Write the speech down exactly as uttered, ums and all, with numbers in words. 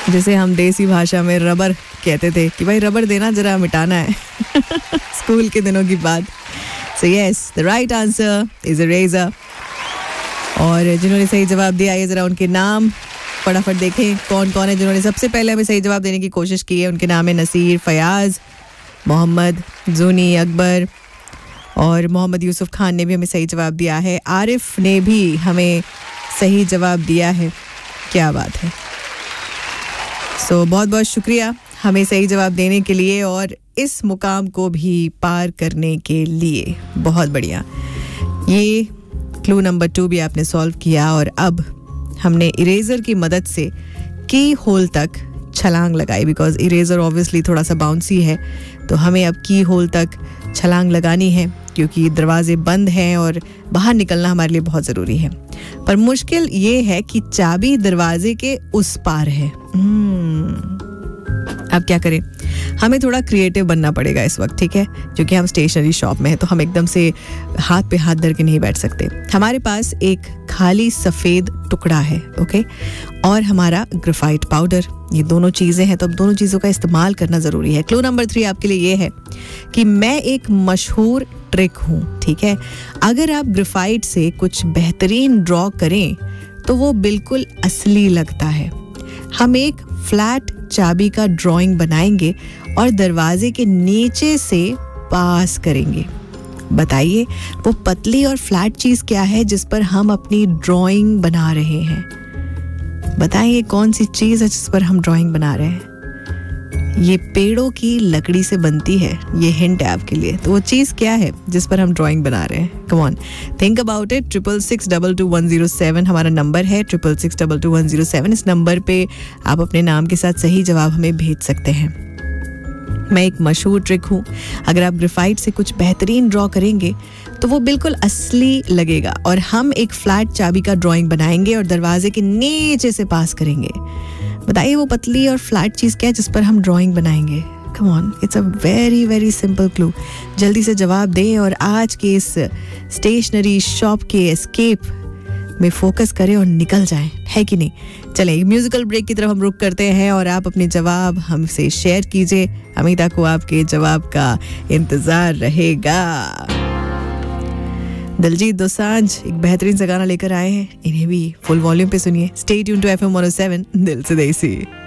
जैसे हम देसी भाषा में रबर कहते थे कि भाई रबर देना, जरा मिटाना है स्कूल के दिनों की बात. So yes, the right answer is eraser. और जिन्होंने सही जवाब दिया, ये जरा उनके नाम फटाफट देखें कौन कौन है जिन्होंने सबसे पहले हमें सही जवाब देने की कोशिश की है. उनके नाम है नसीर, फयाज, मोहम्मद, जूनी, अकबर और मोहम्मद यूसुफ खान ने भी हमें सही जवाब दिया है. आरिफ ने भी हमें सही जवाब दिया है. क्या बात है. सो so, बहुत बहुत शुक्रिया हमें सही जवाब देने के लिए और इस मुकाम को भी पार करने के लिए. बहुत बढ़िया. ये क्लू नंबर टू भी आपने सॉल्व किया और अब हमने इरेजर की मदद से की होल तक छलांग लगाई. बिकॉज इरेजर ऑब्वियसली थोड़ा सा बाउंसी है, तो हमें अब की होल तक छलांग लगानी है क्योंकि दरवाजे बंद हैं और बाहर निकलना हमारे लिए बहुत ज़रूरी है. पर मुश्किल ये है कि चाबी दरवाजे के उस पार है. अब क्या करें, हमें थोड़ा क्रिएटिव बनना पड़ेगा इस वक्त, ठीक है, क्योंकि हम स्टेशनरी शॉप में हैं तो हम एकदम से हाथ पे हाथ धर के नहीं बैठ सकते. हमारे पास एक खाली सफ़ेद टुकड़ा है, ओके, और हमारा ग्रेफाइट पाउडर. ये दोनों चीज़ें हैं, तो अब दोनों चीज़ों का इस्तेमाल करना ज़रूरी है. क्लू नंबर थ्री आपके लिए ये है कि मैं एक मशहूर ट्रिक हूँ, ठीक है. अगर आप ग्रेफाइट से कुछ बेहतरीन ड्रॉ करें तो वो बिल्कुल असली लगता है. हम एक फ्लैट चाबी का ड्राइंग बनाएंगे और दरवाजे के नीचे से पास करेंगे. बताइए वो पतली और फ्लैट चीज़ क्या है जिस पर हम अपनी ड्राइंग बना रहे हैं. बताइए कौन सी चीज़ है जिस पर हम ड्राइंग बना रहे हैं. ये पेड़ों की लकड़ी से बनती है. ये हिंट है आपके लिए. तो वो चीज़ क्या है जिस पर हम ड्राइंग बना रहे हैं. Come on, think about it. Triple six double two one zero seven हमारा नंबर है. Triple six double two one zero seven इस नंबर पे आप अपने नाम के साथ सही जवाब हमें भेज सकते हैं. मैं एक मशहूर ट्रिक हूँ. अगर आप ग्रेफाइट से कुछ बेहतरीन ड्रॉ करेंगे तो वो बिल्कुल असली लगेगा और हम एक फ्लैट चाबी का ड्राइंग बनाएंगे और दरवाजे के नीचे से पास करेंगे. बताइए वो पतली और फ्लैट चीज़ क्या है जिस पर हम ड्राइंग बनाएंगे. Come on, it's a very very simple clue. जल्दी से जवाब दें और आज के इस स्टेशनरी शॉप के एस्केप में फोकस करें और निकल जाएं, है कि नहीं. चलें, म्यूजिकल ब्रेक की तरफ हम रुक करते हैं और आप अपने जवाब हमसे शेयर कीजिए. अमिता को आपके जवाब का इंतज़ार रहेगा. दिलजीत दोसांझ एक बेहतरीन सा गाना लेकर आए हैं. इन्हें भी फुल वॉल्यूम पे सुनिए. Stay tune to F M one O seven, दिल से देसी.